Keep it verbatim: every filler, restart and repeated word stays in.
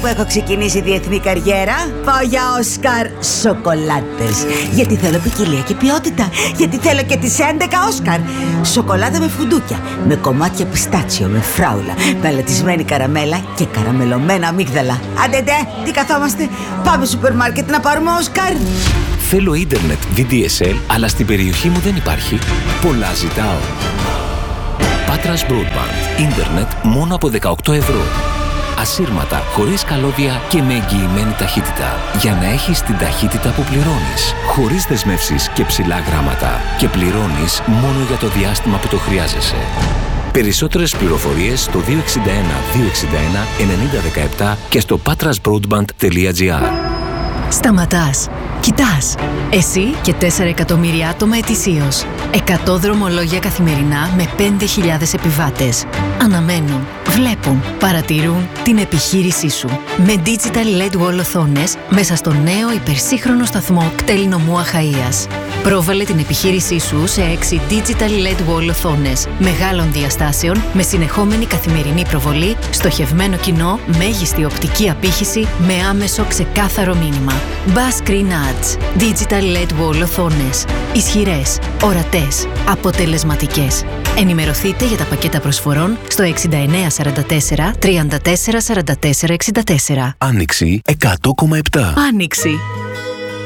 που έχω ξεκινήσει διεθνή καριέρα, πάω για Όσκαρ σοκολάτες. Γιατί θέλω ποικιλία και ποιότητα. Γιατί θέλω και τις έντεκα Όσκαρ. Σοκολάτα με φουντούκια, με κομμάτια πιστάτσιο, με φράουλα, με αλατισμένη καραμέλα και καραμελωμένα αμύγδαλα. Άντε ντε, τι καθόμαστε, πάμε σούπερ μάρκετ να πάρουμε Όσκαρ. Θέλω ίντερνετ βι ντι ες ελ, αλλά στην περιοχή μου δεν υπάρχει. Πολλά ζητάω. Patras Broadband. Ίντερνετ μόνο από δεκαοκτώ ευρώ. Ασύρματα, χωρίς καλώδια και με εγγυημένη ταχύτητα. Για να έχεις την ταχύτητα που πληρώνεις. Χωρίς δεσμεύσεις και ψηλά γράμματα. Και πληρώνεις μόνο για το διάστημα που το χρειάζεσαι. Περισσότερες πληροφορίες στο δύο έξι ένα δύο έξι ένα ενενήντα δεκαεπτά και στο patrasbroadband τελεία τζι άρ. Σταματάς. Κοιτάς. Εσύ και τέσσερα εκατομμύρια άτομα ετησίως. εκατό δρομολόγια καθημερινά με πέντε χιλιάδες επιβάτες. Αναμένουν, βλέπουν, παρατηρούν την επιχείρησή σου. Με Digital ελ ι ντι Wall οθόνες μέσα στο νέο υπερσύγχρονο σταθμό κτέλ νομού Αχαΐας. Πρόβαλε την επιχείρησή σου σε έξι Digital ελ ι ντι Wall οθόνες μεγάλων διαστάσεων με συνεχόμενη καθημερινή προβολή, στοχευμένο κοινό, μέγιστη οπτική απήχηση με άμεσο ξεκάθαρο μήνυμα. Bass Screen Ads. Digital ελ ι ντι Wall οθόνες. Ισχυρές, ορατές, αποτελεσματικές. Ενημερωθείτε για τα πακέτα προσφορών στο εξήντα εννέα σαράντα τέσσερα τριάντα τέσσερα σαράντα τέσσερα εξήντα τέσσερα. Άνοιξη εκατό κόμμα επτά. Άνοιξη.